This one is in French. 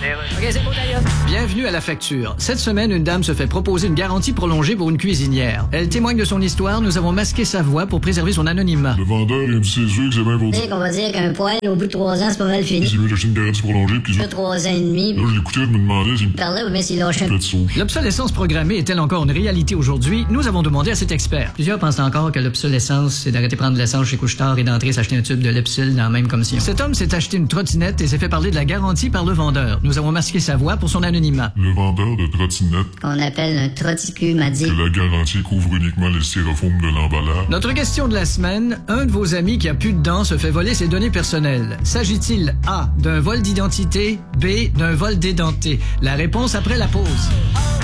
OK, c'est beau, d'ailleurs. Bienvenue à La Facture. Cette semaine, une dame se fait proposer une garantie prolongée pour une cuisinière. Elle témoigne de son histoire. Nous avons masqué sa voix pour préserver son anonymat. Le vendeur, il a dit c'est sûr que c'est bien pour On va dire qu'un poil, au bout de 3 ans, c'est pas mal fini. C'est mieux d'acheter une garantie prolongée pis 3 ans et demi. là, je l'écoutais, je me demandais s'il me Par là, mais s'il lâche un fait de sauce. L'obsolescence programmée est-elle encore une réalité aujourd'hui? Nous avons demandé à cet expert. Plusieurs pensent encore que l'obsolescence, c'est d'arrêter de prendre de l'essence chez Couche-Tard et d'entrer s'acheter un tube de Lepsil dans la même commission. Cet homme s'est acheté une trottinette et s'est fait parler de la garantie par le vendeur. Nous avons masqué sa voix pour son anonymat. Le vendeur de trottinette, qu'on appelle un trotticu, m'a dit. que la garantie couvre uniquement le styrofoam de l'emballage. Notre question de la semaine, un de vos amis qui a plus de dents se fait voler ses données personnelles. S'agit-il A, d'un vol d'identité, B, d'un vol d'édenté? La réponse après la pause.